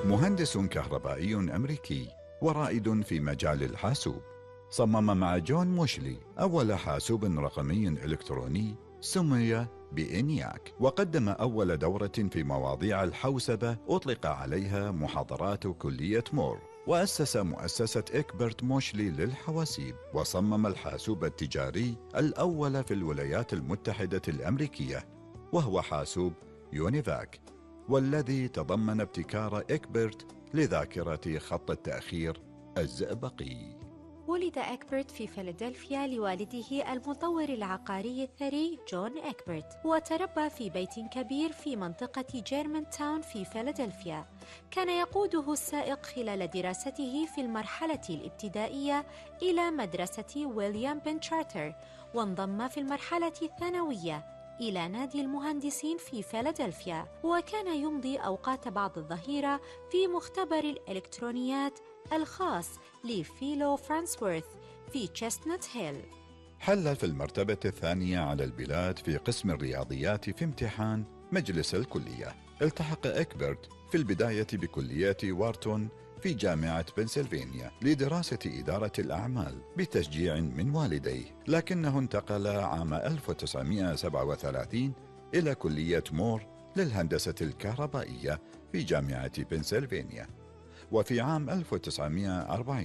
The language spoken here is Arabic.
مهندس كهربائي أمريكي ورائد في مجال الحاسوب، صمم مع جون موشلي أول حاسوب رقمي إلكتروني سمي بإنياك، وقدم أول دورة في مواضيع الحوسبة أطلق عليها محاضرات كلية مور، وأسس مؤسسة إكبرت موشلي للحواسيب، وصمم الحاسوب التجاري الأول في الولايات المتحدة الأمريكية، وهو حاسوب يونيفاك، والذي تضمن ابتكار إكبرت لذاكرة خط التأخير الزئبقي. ولد إكبرت في فيلادلفيا لوالده المطور العقاري الثري جون إكبرت، وتربى في بيت كبير في منطقة جيرمان تاون في فيلادلفيا. كان يقوده السائق خلال دراسته في المرحلة الابتدائية إلى مدرسة ويليام بن تشارتر، وانضم في المرحلة الثانوية إلى نادي المهندسين في فيلادلفيا، وكان يمضي أوقات بعض الظهيرة في مختبر الإلكترونيات الخاص لفيلو فرانسورث في تشيستنت هيل. حل في المرتبة الثانية على البلاد في قسم الرياضيات في امتحان مجلس الكلية. التحق إكبرت في البداية بكلية وارتون في جامعة بنسلفانيا لدراسة إدارة الأعمال بتشجيع من والديه، لكنه انتقل عام 1937 إلى كلية مور للهندسة الكهربائية في جامعة بنسلفانيا، وفي عام 1940